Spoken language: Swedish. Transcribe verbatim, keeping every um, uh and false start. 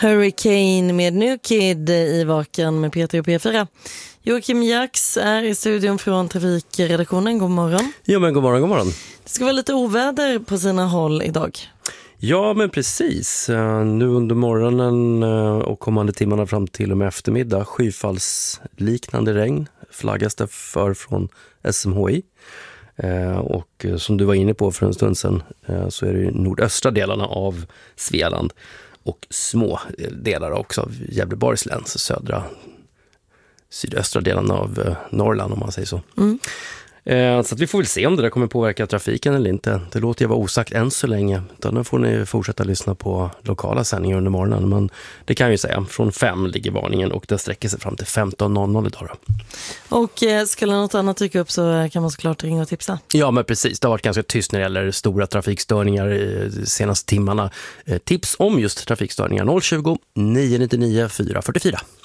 Hurricane med New Kid i Vaken med Peter och P fyra. Joakim Jax är i studion från Trafikredaktionen. God morgon. Ja, men god morgon, god morgon. Det ska vara lite oväder på sina håll idag. Ja, men precis. Nu under morgonen och kommande timmarna fram till och med eftermiddag skyfallsliknande regn flaggas det för från S M H I. Och som du var inne på för en stund sedan så är det nordöstra delarna av Svealand och små delar också av Gävleborgs län, södra sydöstra delen av Norrland om man säger så. Mm. Så att vi får väl se om det där kommer påverka trafiken eller inte. Det låter jag vara osagt än så länge. Då får ni fortsätta lyssna på lokala sändningar under morgonen. Men det kan jag ju säga, från fem ligger varningen och den sträcker sig fram till femton noll noll idag då. Och eh, skulle något annat dyka upp så kan man såklart ringa och tipsa. Ja, men precis. Det har varit ganska tyst när det gäller stora trafikstörningar de senaste timmarna. Eh, tips om just trafikstörningar noll tjugo, nio nio nio, fyra fyra fyra.